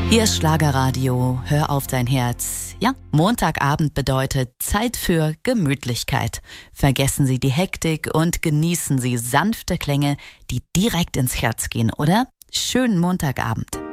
Hier ist Schlagerradio, hör auf dein Herz. Ja, Montagabend bedeutet Zeit für Gemütlichkeit. Vergessen Sie die Hektik und genießen Sie sanfte Klänge, die direkt ins Herz gehen, oder? Schönen Montagabend.